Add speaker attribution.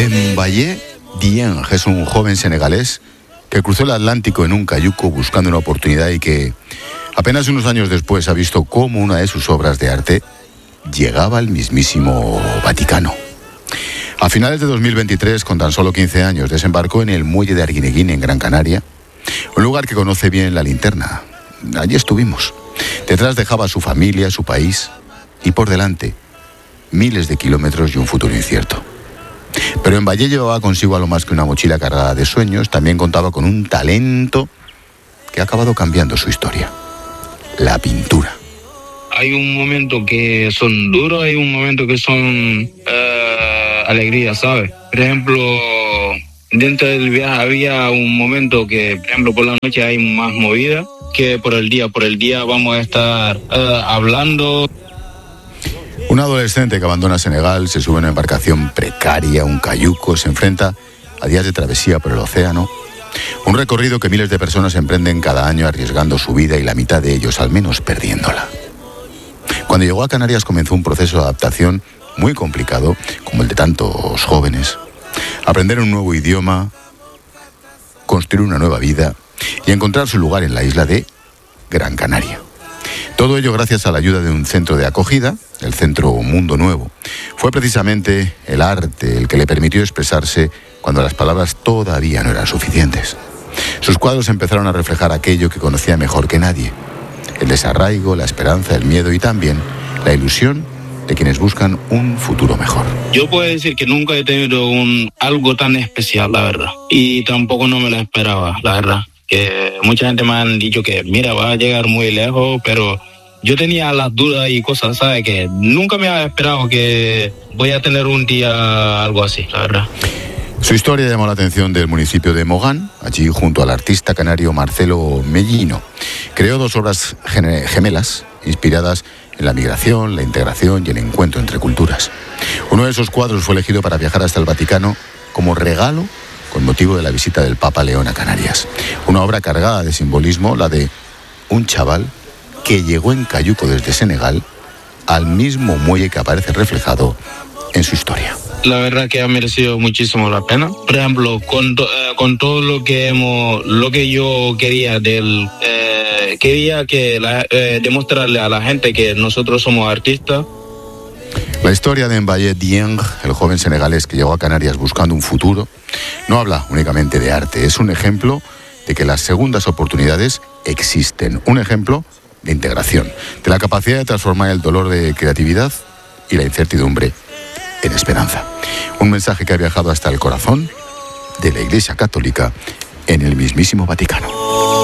Speaker 1: Mbaye Dieng es un joven senegalés que cruzó el Atlántico en un cayuco buscando una oportunidad y que apenas unos años después ha visto cómo una de sus obras de arte llegaba al mismísimo Vaticano. A finales de 2023, con tan solo 15 años, desembarcó en el muelle de Arguineguín, en Gran Canaria, un lugar que conoce bien la linterna. Allí estuvimos. Detrás dejaba a su familia, su país y por delante miles de kilómetros y un futuro incierto. Pero Mbaye llevaba consigo algo más que una mochila cargada de sueños. También contaba con un talento que ha acabado cambiando su historia: la pintura.
Speaker 2: Hay un momento que son duros, hay un momento que son alegrías, ¿sabes? Por ejemplo, dentro del viaje había un momento que, por ejemplo, por la noche hay más movida que por el día. Por el día vamos a estar hablando.
Speaker 1: Un adolescente que abandona Senegal, se sube a una embarcación precaria, un cayuco, se enfrenta a días de travesía por el océano. Un recorrido que miles de personas emprenden cada año arriesgando su vida y la mitad de ellos al menos perdiéndola. Cuando llegó a Canarias comenzó un proceso de adaptación muy complicado, como el de tantos jóvenes. Aprender un nuevo idioma, construir una nueva vida y encontrar su lugar en la isla de Gran Canaria. Todo ello gracias a la ayuda de un centro de acogida, el Centro Mundo Nuevo. Fue precisamente el arte el que le permitió expresarse cuando las palabras todavía no eran suficientes. Sus cuadros empezaron a reflejar aquello que conocía mejor que nadie: el desarraigo, la esperanza, el miedo y también la ilusión de quienes buscan un futuro mejor.
Speaker 2: Yo puedo decir que nunca he tenido algo tan especial, la verdad. Y tampoco no me lo esperaba, la verdad. Que mucha gente me han dicho que, mira, va a llegar muy lejos, pero yo tenía las dudas y cosas, ¿sabes? Que nunca me había esperado que voy a tener un día algo así, la verdad.
Speaker 1: Su historia llamó la atención del municipio de Mogán. Allí, junto al artista canario Marcelo Mellino, creó 2 obras gemelas inspiradas en la migración, la integración y el encuentro entre culturas. Uno de esos cuadros fue elegido para viajar hasta el Vaticano como regalo con motivo de la visita del Papa León a Canarias. Una obra cargada de simbolismo, la de un chaval que llegó en cayuco desde Senegal al mismo muelle que aparece reflejado en su historia.
Speaker 2: La verdad que ha merecido muchísimo la pena. Por ejemplo, con todo lo que yo quería quería demostrarle a la gente que nosotros somos artistas.
Speaker 1: La historia de Mbaye Dieng, el joven senegalés que llegó a Canarias buscando un futuro, no habla únicamente de arte. Es un ejemplo de que las segundas oportunidades existen. Un ejemplo de integración, de la capacidad de transformar el dolor de creatividad y la incertidumbre en esperanza. Un mensaje que ha viajado hasta el corazón de la Iglesia Católica en el mismísimo Vaticano.